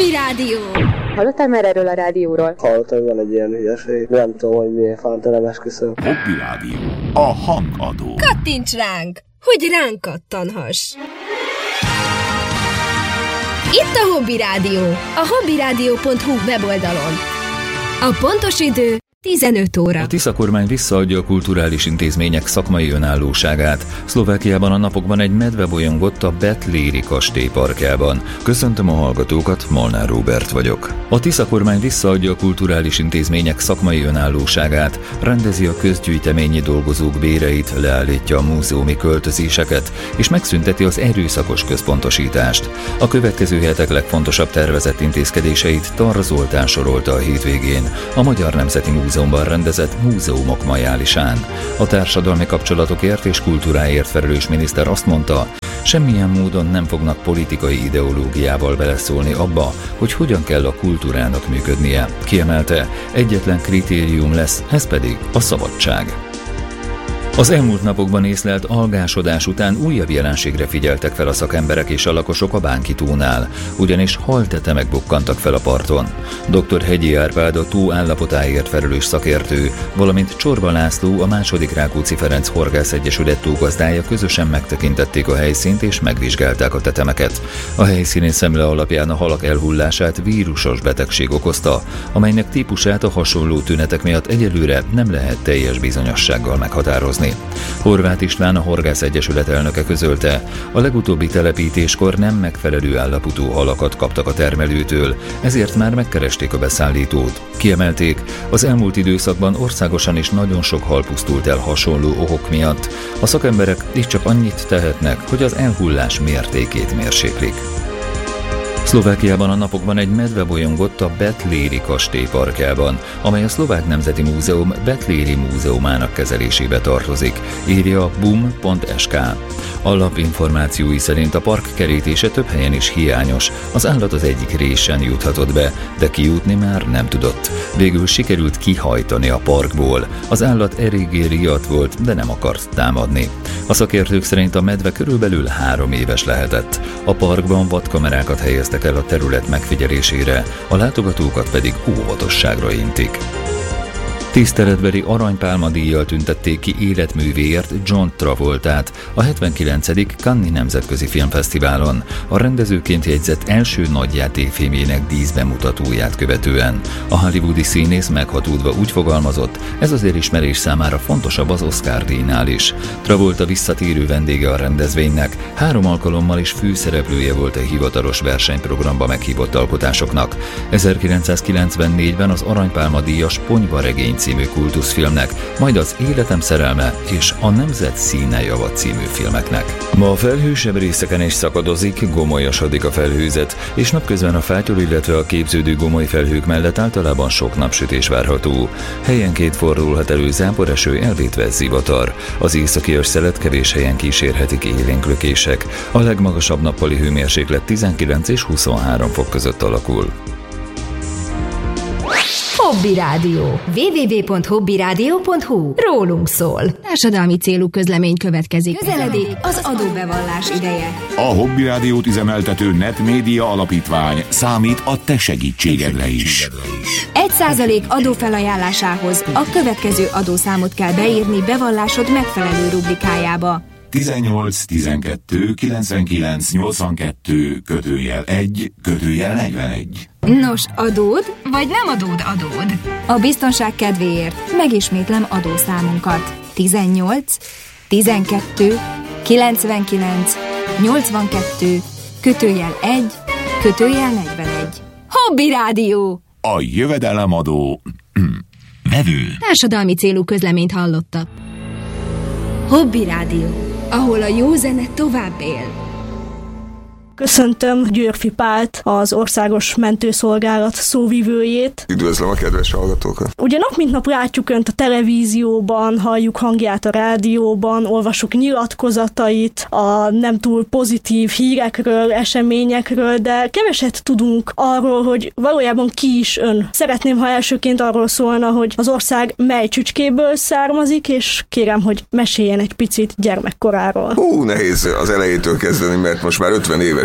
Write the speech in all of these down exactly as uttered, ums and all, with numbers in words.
Hobby Rádió! Hallottál már erről a rádióról? Hallottam, hogy van egy ilyen hülyeség. Nem tudom, hogy miért fántelen esküszöm. Hobby Rádió. A hangadó. Kattints ránk, hogy ránk kattanhass! Itt a Hobby Rádió, a hobbyradio pont hu weboldalon. A pontos idő tizenöt óra. A Tisza kormány visszaadja a kulturális intézmények szakmai önállóságát. Szlovákiában a napokban egy medve bolyongott a Betléri kastély parkjában. Köszöntöm a hallgatókat, Molnár Róbert vagyok. A Tisza kormány visszaadja a kulturális intézmények szakmai önállóságát, rendezi a közgyűjteményi dolgozók béreit, leállítja a múzeumi költözéseket, és megszünteti az erőszakos központosítást. A következő hetek legfontosabb tervezett intézkedéseit Tar Zoltán sorolta a hétvégén a Magyar Nemzeti Múzeumban rendezett Múzeumok Majálisán. A társadalmi kapcsolatokért és kultúráért felelős miniszter azt mondta, semmilyen módon nem fognak politikai ideológiával beleszólni abba, hogy hogyan kell a kultúrának működnie. Kiemelte, egyetlen kritérium lesz, ez pedig a szabadság. Az elmúlt napokban észlelt algásodás után újabb jelenségre figyeltek fel a szakemberek és a lakosok a Bánki-tónál, ugyanis haltetemek bukkantak fel a parton. doktor Hegyi Árpád, a tó állapotáért felelős szakértő, valamint Csorba László, a második Rákóczi Ferenc Horgász Egyesület tógazdája közösen megtekintették a helyszínt és megvizsgálták a tetemeket. A helyszíni szemle alapján a halak elhullását vírusos betegség okozta, amelynek típusát a hasonló tünetek miatt egyelőre nem lehet teljes bizonyossággal meghatározni. Horváth István, a Horgász Egyesület elnöke közölte, a legutóbbi telepítéskor nem megfelelő állapotú halakat kaptak a termelőtől, ezért már megkeresték a beszállítót. Kiemelték, az elmúlt időszakban országosan is nagyon sok hal pusztult el hasonló okok miatt. A szakemberek így csak annyit tehetnek, hogy az elhullás mértékét mérséklik. Szlovákiában a napokban egy medve bolyongott a Betléri kastély parkjában, amely a Szlovák Nemzeti Múzeum Betléri múzeumának kezelésébe tartozik, írja bum pont es ká. Alapinformációi szerint a park kerítése több helyen is hiányos, az állat az egyik résen juthatott be, de kijutni már nem tudott. Végül sikerült kihajtani a parkból. Az állat eléggé riadt volt, de nem akart támadni. A szakértők szerint a medve körülbelül három éves lehetett. A parkban vadkamerákat helyeztek el a terület megfigyelésére, a látogatókat pedig óvatosságra intik. Tiszteletbeli aranypálmadíjjal tüntették ki életművéért John Travoltát a hetvenkilencedik Cannes-i Nemzetközi Filmfesztiválon, a rendezőként jegyzett első nagyjátékfilmjének díszbemutatóját követően. A hollywoodi színész meghatódva úgy fogalmazott, ez az elismerés számára fontosabb az Oscar-díjnál is. Travolta visszatérő vendége a rendezvénynek, három alkalommal is főszereplője volt a hivatalos versenyprogramba meghívott alkotásoknak. ezerkilencszázkilencvennégyben az aranypálmadíjas Ponyvaregény című kultuszfilmnek, majd az Életem szerelme és a Nemzet színe java című filmeknek. Ma a felhősebb részeken is szakadozik, gomolyosodik a felhőzet, és napközben a fátyol, illetve a képződő gomoly felhők mellett általában sok napsütés várható. Helyenként fordulhat elő záporeső, elvétve zivatar. Az északi szelet kevés helyen kísérhetik élénk lökések. A legmagasabb nappali hőmérséklet tizenkilenc és huszonhárom fok között alakul. Hobby Rádió. double-u double-u double-u pont hobbyradio pont hu. Rólunk szól. Társadalmi célú közlemény következik. Közeledik az adóbevallás ideje. A Hobby Rádiót üzemeltető Netmédia Alapítvány számít a te segítségedre is. Egy százalék adófelajánlásához a következő adószámot kell beírni bevallásod megfelelő rubrikájába. tizennyolc tizenkettő kilencvenkilenc nyolcvankettő kötőjel egy kötőjel negyvenegy. Nos, adód, vagy nem adód adód? A biztonság kedvéért megismétlem adószámunkat. tizennyolc tizenkettő kilencvenkilenc nyolcvankettő kötőjel egy kötőjel negyvenegy. Hobby Rádió! A jövedelemadó vevő. Társadalmi célú közleményt hallottak. Hobby Rádió, ahol a jó zene tovább él. Köszöntöm Győrfi Pált, az Országos Mentőszolgálat szóvivőjét. Üdvözlöm a kedves hallgatókat! Ugye nap mint nap látjuk Önt a televízióban, halljuk hangját a rádióban, olvasjuk nyilatkozatait, a nem túl pozitív hírekről, eseményekről, de keveset tudunk arról, hogy valójában ki is Ön. Szeretném, ha elsőként arról szólna, hogy az ország mely csücskéből származik, és kérem, hogy meséljen egy picit gyermekkoráról. Hú, nehéz az elejétől kezdeni, mert most már ötven éves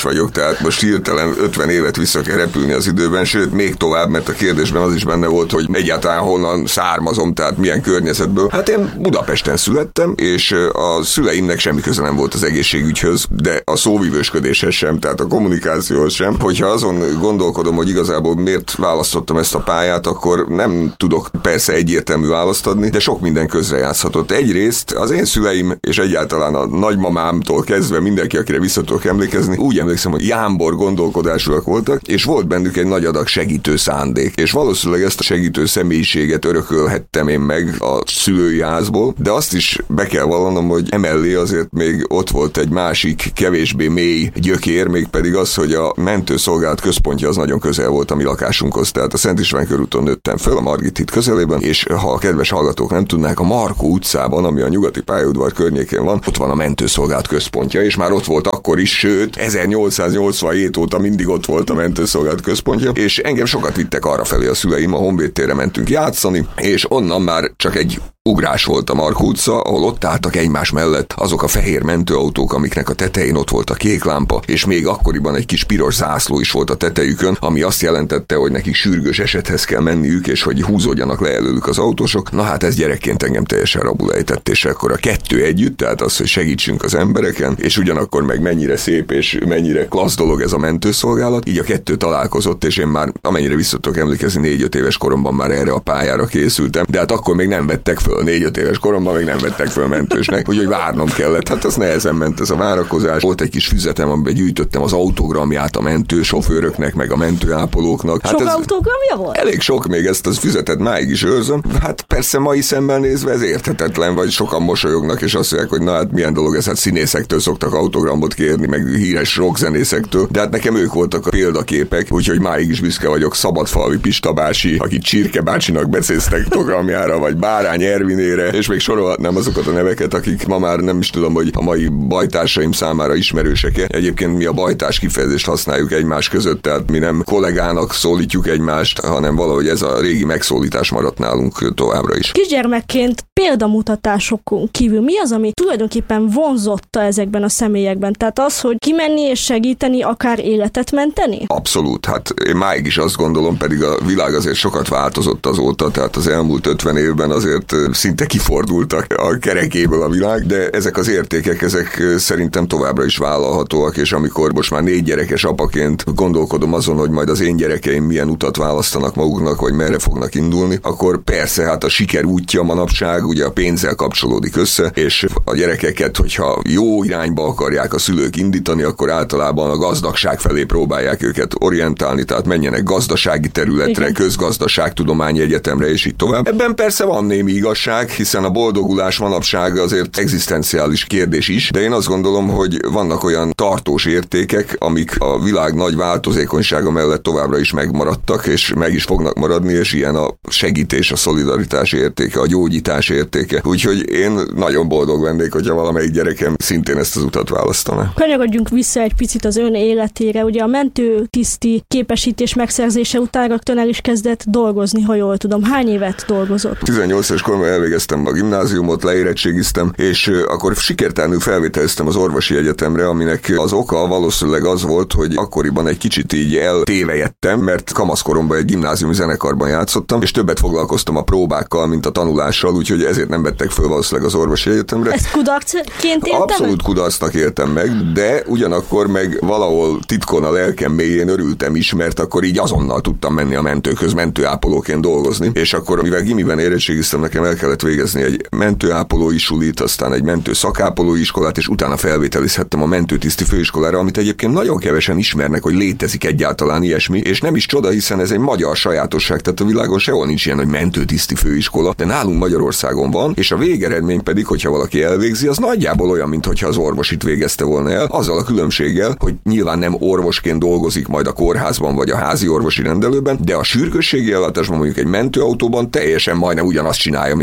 éves vagyok, tehát most hirtelen ötven évet vissza kell repülni az időben, sőt még tovább, mert a kérdésben az is benne volt, hogy egyáltalán honnan származom, tehát milyen környezetből. Hát én Budapesten születtem, és a szüleimnek semmi köze nem volt az egészségügyhöz, de a szóvivősködéshez sem, tehát a kommunikációhoz sem. Hogyha azon gondolkodom, hogy igazából miért választottam ezt a pályát, akkor nem tudok persze egyértelmű választ adni, de sok minden közrejátszhatott. Egyrészt az én szüleim, és egyáltalán a nagymamámtól kezdve mindenki, akire vissza tudok emlékezni, úgy emlékszem, hogy jámbor gondolkodásúak voltak, és volt bennük egy nagy adag segítő szándék. És valószínűleg ezt a segítő személyiséget örökölhettem én meg a szülői házból, de azt is be kell vallanom, hogy emellé azért még ott volt egy másik, kevésbé mély gyökér, mégpedig az, hogy a mentőszolgálat központja az nagyon közel volt a mi lakásunkhoz. Tehát a Szent István körúton nőttem föl, a Margit híd közelében, és ha a kedves hallgatók nem tudnák, a Markó utcában, ami a Nyugati pályaudvar környékén van, ott van a mentőszolgálat központja, és már ott volt akkor is, sőt, ezernyolcszáznyolcvanhét óta mindig ott volt a mentőszolgálat központja, és engem sokat vittek arrafelé a szüleim, a Honvéd térre mentünk játszani, és onnan már csak egy ugrás volt a Markó utca, ahol ott álltak egymás mellett azok a fehér mentőautók, amiknek a tetején ott volt a kék lámpa, és még akkoriban egy kis piros zászló is volt a tetejükön, ami azt jelentette, hogy nekik sürgős esethez kell menniük, és hogy húzódjanak le előlük az autósok. Na hát ez gyerekként engem teljesen rabul ejtett, és akkor a kettő együtt, tehát az, hogy segítsünk az embereken, és ugyanakkor meg mennyire szép és mennyire klassz dolog ez a mentőszolgálat, így a kettő találkozott, és én már amennyire vissza tudok emlékezni, négy-öt éves koromban már erre a pályára készültem, de hát akkor még nem vettek föl. négy-öt éves koromban még nem vettek föl mentősnek, úgyhogy várnom kellett. Hát az nehezen ment ez a várakozás. Volt egy kis füzetem, amiben gyűjtöttem az autogramját a mentősofőröknek, meg a mentőápolóknak. Hát sok autogramja volt? Elég sok, még ezt az füzetet máig is őrzöm. Hát persze mai szemmel nézve ez érthetetlen, vagy sokan mosolyognak, és azt mondják, hogy na hát milyen dolog ez, hát színészektől szoktak autogramot kérni, meg híres rockzenészektől. De hát nekem ők voltak a példaképek, úgyhogy máig is büszke vagyok Szabadfalvi Pista bácsi, akit Csirke bácsinak becéztek programjára, vagy Bárány Ervinére, és még sorolhatnám azokat a neveket, akik ma már nem is tudom, hogy a mai bajtársaim számára ismerősek-e. Egyébként mi a bajtárs kifejezést használjuk egymás között, tehát mi nem kollégának szólítjuk egymást, hanem valahogy ez a régi megszólítás maradt nálunk továbbra is. Kisgyermekként példamutatásokon kívül mi az, ami tulajdonképpen vonzotta ezekben a személyekben? Tehát az, hogy kimenni és segíteni, akár életet menteni? Abszolút, hát én máig is azt gondolom, pedig a világ azért sokat változott azóta, tehát az elmúlt ötven évben azért szinte kifordultak a kerekéből a világ, de ezek az értékek, ezek szerintem továbbra is vállalhatóak, és amikor most már négy gyerekes apaként gondolkodom azon, hogy majd az én gyerekeim milyen utat választanak maguknak, vagy merre fognak indulni, akkor persze hát a siker útja manapság ugye a pénzzel kapcsolódik össze, és a gyerekeket, hogyha jó irányba akarják a szülők indítani, akkor általában a gazdagság felé próbálják őket orientálni, tehát menjenek gazdasági területre, igen, közgazdaságtudományi egyetemre, és így tovább. Ebben persze van némi igazság, hiszen a boldogulás manapság azért egzisztenciális kérdés is, de én azt gondolom, hogy vannak olyan tartós értékek, amik a világ nagy változékonysága mellett továbbra is megmaradtak, és meg is fognak maradni, és ilyen a segítés, a szolidaritás értéke, a gyógyítás értéke. Úgyhogy én nagyon boldog lennék, hogyha valamelyik gyerekem szintén ezt az utat választana. Kanyarodjunk vissza egy picit az ön életére. Ugye a mentőtiszti képesítés megszerzése után rögtön el is kezdett dolgozni, ha jól tudom. Hány évet dolgozott? tizennyolc éves koromban elvégeztem a gimnáziumot, leérettségiztem, és akkor sikertelenül felvételeztem az orvosi egyetemre, aminek az oka valószínűleg az volt, hogy akkoriban egy kicsit így eltévejettem, mert kamaszkoromban egy gimnáziumi zenekarban játszottam, és többet foglalkoztam a próbákkal, mint a tanulással, úgyhogy ezért nem vettek föl valószínűleg az orvosi egyetemre. Ezt kudarcként éltem? Abszolút kudarcnak éltem meg, de ugyanakkor meg valahol titkon a lelkem mélyén örültem is, mert akkor így azonnal tudtam menni a mentőkhöz, mentőápolóként dolgozni, és akkor mivel gimiben érettségiztem, nekem el kellett végezni egy mentőápolói sulit, aztán egy mentő szakápolói iskolát, és utána felvételizhettem a mentőtiszti főiskolára, amit egyébként nagyon kevesen ismernek, hogy létezik egyáltalán ilyesmi, és nem is csoda, hiszen ez egy magyar sajátosság, tehát a világon sehol nincs ilyen, hogy mentőtiszti főiskola, de nálunk Magyarországon van, és a végeredmény pedig, hogyha valaki elvégzi, az nagyjából olyan, mintha az orvosit végezte volna el, azzal a különbséggel, hogy nyilván nem orvosként dolgozik majd a kórházban vagy a házi orvosi rendelőben, de a sürgősségi ellátásban, mondjuk egy mentőautóban teljesen majdnem ugyanazt csinálja, mint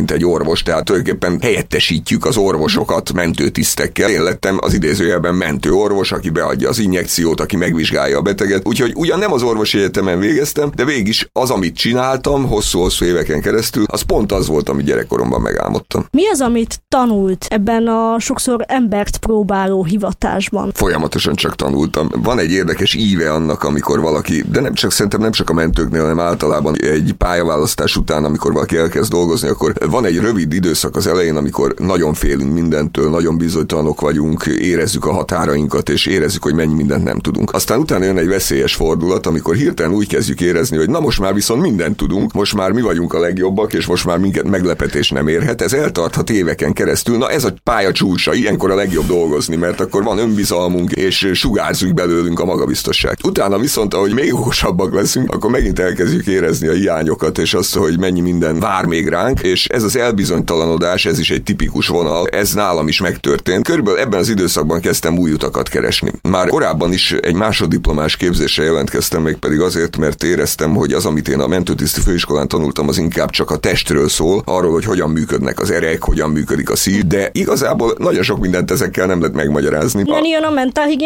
mint egy orvos, tehát tulajdonképpen helyettesítjük az orvosokat mentőtisztekkel. Én lettem az idézőjelben mentőorvos, aki beadja az injekciót, aki megvizsgálja a beteget. Úgyhogy ugyan nem az orvosi egyetemen végeztem, de végig az, amit csináltam hosszú-hosszú éveken keresztül, az pont az volt, amit gyerekkoromban megálmodtam. Mi az, amit tanult ebben a sokszor embert próbáló hivatásban? Folyamatosan csak tanultam. Van egy érdekes íve annak, amikor valaki, de nem csak szerintem nem csak a mentőknél, hanem általában egy pályaválasztás után, amikor valaki elkezd dolgozni, akkor van egy rövid időszak az elején, amikor nagyon félünk mindentől, nagyon bizonytalanok vagyunk, érezzük a határainkat, és érezzük, hogy mennyi mindent nem tudunk. Aztán utána jön egy veszélyes fordulat, amikor hirtelen úgy kezdjük érezni, hogy na most már viszont mindent tudunk, most már mi vagyunk a legjobbak, és most már minket meglepetés nem érhet. Ez eltarthat éveken keresztül. Na ez a pálya csúcsa, ilyenkor a legjobb dolgozni, mert akkor van önbizalmunk, és sugárzik belőlünk a magabiztosság. Utána viszont, ahogy még okosabbak leszünk, akkor megint elkezdjük érezni a hiányokat, és azt, hogy mennyi minden vár még ránk, és ez az elbizonytalanodás, ez is egy tipikus vonal, ez nálam is megtörtént. Körülbelül ebben az időszakban kezdtem új utakat keresni. Már korábban is egy másoddiplomás képzésre jelentkeztem, még pedig azért, mert éreztem, hogy az, amit én a mentőtiszti főiskolán tanultam, az inkább csak a testről szól, arról, hogy hogyan működnek az erek, hogyan működik a szív, de igazából nagyon sok mindent ezekkel nem lehet megmagyarázni. Jön a mentálhigiénia